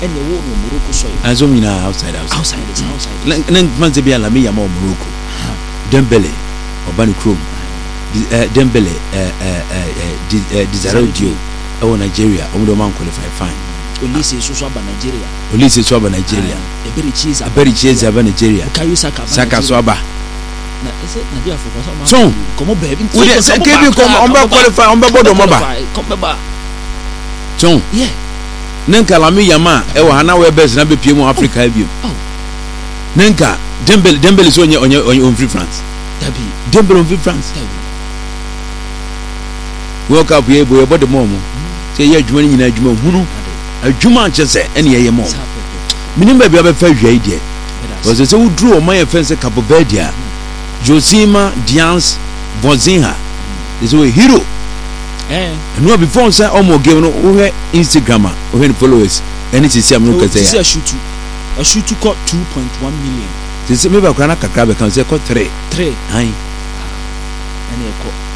and the war Morocco soil. As we know outside. Then Manze be Alami Yama Morocco. Dembele, Obani Chrome. Dembele, Desiree Dio. Oh, Nigeria, man qualify fine. Olise Swaba Nigeria. Olise Swaba Nigeria. A very cheese, Nigeria. Kayu Saka Swaba. Nigeria for so, come on, baby. We can come qualify on board of mobile. Come so, yeah. Nenka Lami Yama, Hana Webers, Nabi Pimo Africa. Nenka, Dembele is on your free France. Dembele on free France. Woke up here, boy, about the moment. Say, you're joining in a Juma, a Juma just say, any year more. Minimum be a fair idea. Was it so drew my offense a Capo Verdia, Josima Dians Bozinha is a hero. And no before say almost given over Instagram or any followers, and it is a shoot. A shoot to cut 2.1 million. This is maybe a cranaka crab can say cut 3. Aye. And